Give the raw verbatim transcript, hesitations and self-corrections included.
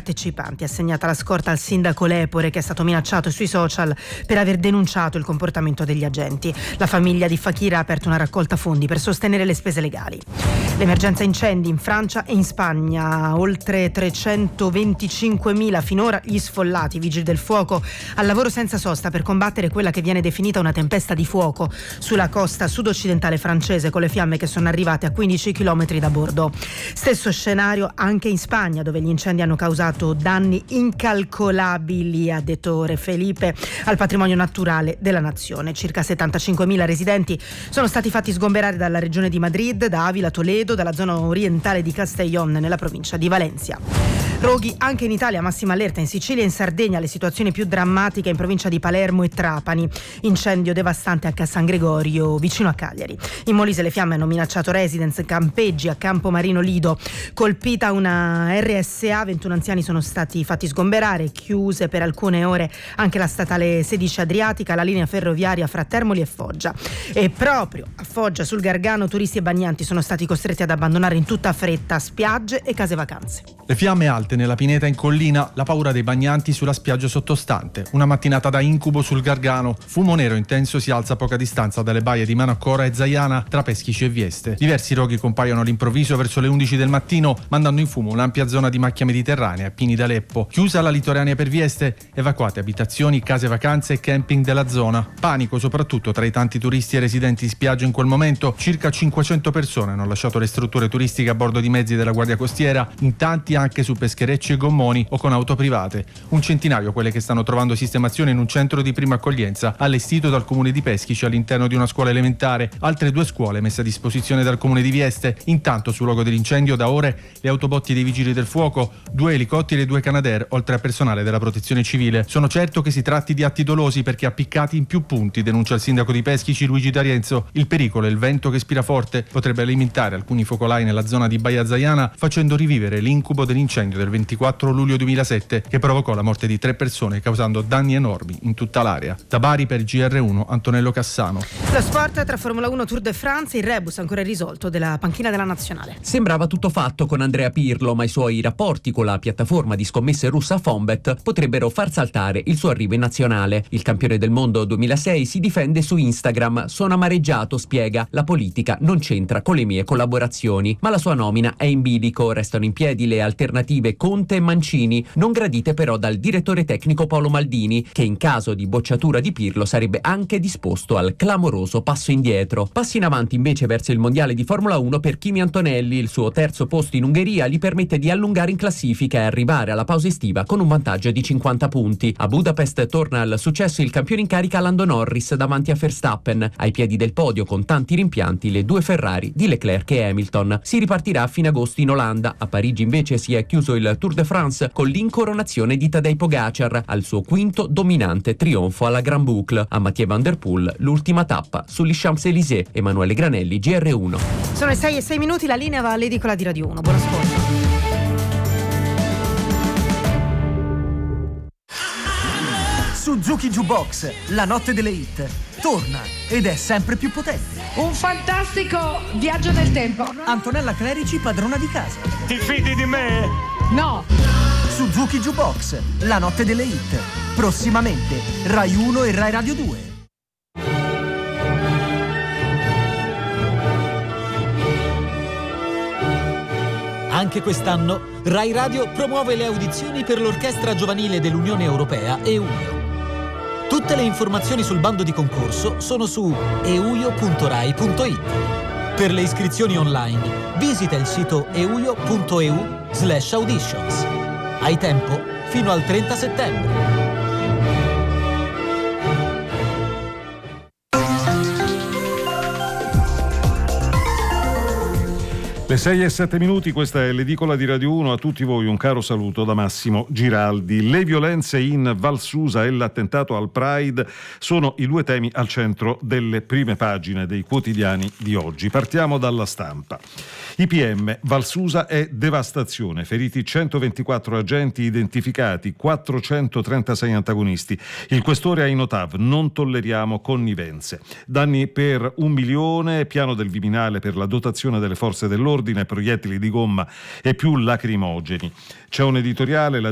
partecipanti. Assegnata la scorta al sindaco Lepore, che è stato minacciato sui social per aver denunciato il comportamento degli agenti. La famiglia di Fakir ha aperto una raccolta fondi per sostenere le spese legali. L'emergenza incendi in Francia e in Spagna, oltre trecentoventicinquemila finora gli sfollati, vigili del fuoco al lavoro senza sosta per combattere quella che viene definita una tempesta di fuoco sulla costa sud-occidentale francese, con le fiamme che sono arrivate a quindici chilometri da Bordeaux. Stesso scenario anche in Spagna, dove gli incendi hanno causato danni incalcolabili, ha detto Re Felipe, al patrimonio naturale della nazione. Circa settantacinquemila residenti sono stati fatti sgomberare dalla regione di Madrid, da Avila, Toledo, dalla zona orientale di Castellón nella provincia di Valencia. Roghi anche in Italia, massima allerta in Sicilia e in Sardegna, le situazioni più drammatiche in provincia di Palermo e Trapani. Incendio devastante anche a San Gregorio, vicino a Cagliari. In Molise le fiamme hanno minacciato residence, campeggi a Campomarino Lido. Colpita una R S A, ventuno anziani sono stati fatti sgomberare, chiuse per alcune ore anche la statale sedici Adriatica, la linea ferroviaria fra Termoli e Foggia. E proprio a Foggia, sul Gargano, turisti e bagnanti sono stati costretti ad abbandonare in tutta fretta spiagge e case vacanze. Le fiamme alte nella pineta in collina, la paura dei bagnanti sulla spiaggia sottostante. Una mattinata da incubo sul Gargano. Fumo nero intenso si alza a poca distanza dalle baie di Manaccora e Zaiana, tra Peschici e Vieste. Diversi roghi compaiono all'improvviso verso le undici del mattino, mandando in fumo un'ampia zona di macchia mediterranea, Pini d'Aleppo. Chiusa la litoranea per Vieste, evacuate abitazioni, case vacanze e camping della zona. Panico soprattutto tra i tanti turisti e residenti in spiaggia in quel momento. Circa cinquecento persone hanno lasciato le strutture turistiche a bordo di mezzi della Guardia Costiera, in tanti anche su pescherecci e gommoni o con auto private. Un centinaio quelle che stanno trovando sistemazione in un centro di prima accoglienza allestito dal comune di Peschici all'interno di una scuola elementare. Altre due scuole messe a disposizione dal comune di Vieste. Intanto sul luogo dell'incendio da ore le autobotti dei vigili del fuoco, due elicotteri e due Canadair, oltre a personale della protezione civile. Sono certo che si tratti di atti dolosi perché appiccati in più punti, denuncia il sindaco di Peschici Luigi D'Arienzo. Il pericolo e il vento che spira forte potrebbe alimentare alcuni focolai nella zona di Baia Zaiana, facendo rivivere l'incubo dell'incendio del ventiquattro luglio duemilasette che provocò la morte di tre persone, causando danni enormi in tutta l'area. Da Bari per G R uno, Antonello Cassano. Lo sport tra Formula uno, Tour de France, il rebus ancora irrisolto della panchina della nazionale. Sembrava tutto fatto con Andrea Pirlo, ma i suoi rapporti con la piattaforma di scommesse russa Fonbet potrebbero far saltare il suo arrivo in nazionale. Il campione del mondo duemilasei si difende su Instagram. Sono amareggiato, spiega, la politica non c'entra con le mie collaborazioni, ma la sua nomina è in bilico. Restano in piedi le alternative Conte e Mancini, non gradite però dal direttore tecnico Paolo Maldini, che in caso di bocciatura di Pirlo sarebbe anche disposto al clamoroso passo indietro. Passi in avanti invece verso il mondiale di Formula uno per Kimi Antonelli. Il suo terzo posto in Ungheria gli permette di allungare in classifica e arrivare alla pausa estiva con un vantaggio di cinquanta punti. A Budapest torna al successo il campione in carica Lando Norris davanti a Verstappen. Ai piedi del podio con tanti rimpianti le due Ferrari di Leclerc e Hamilton. Si ripartirà a fine agosto in Olanda. A Parigi invece si è chiuso il Tour de France con l'incoronazione di Tadej Pogacar al suo quinto dominante trionfo alla Grand Boucle. A Mathieu Van Der Poel l'ultima tappa sugli Champs-Élysées. Emanuele Granelli, G R uno. Sono le sei e sei minuti, la linea va all'edicola di Radio uno. Buon ascolto. Suzuki Jukebox, la notte delle hit, torna ed è sempre più potente. Un fantastico viaggio nel tempo. Antonella Clerici, padrona di casa. Ti fidi di me? No. Suzuki Jukebox, la notte delle hit. Prossimamente Rai uno e Rai Radio due. Anche quest'anno Rai Radio promuove le audizioni per l'Orchestra Giovanile dell'Unione Europea EUIO. Tutte le informazioni sul bando di concorso sono su euio punto rai punto it. Per le iscrizioni online visita il sito euio punto e u slash auditions. Hai tempo fino al trenta settembre. Le sei e sette minuti, questa è l'edicola di Radio uno. A tutti voi un caro saluto da Massimo Giraldi. Le violenze in Val Susa e l'attentato al Pride sono i due temi al centro delle prime pagine dei quotidiani di oggi. Partiamo dalla Stampa. I P M, Val Susa è devastazione, feriti centoventiquattro agenti identificati, quattrocentotrentasei antagonisti. Il questore ai Notav, non tolleriamo connivenze. Danni per un milione, piano del Viminale per la dotazione delle forze dell'ordine, proiettili di gomma e più lacrimogeni. C'è un editoriale, la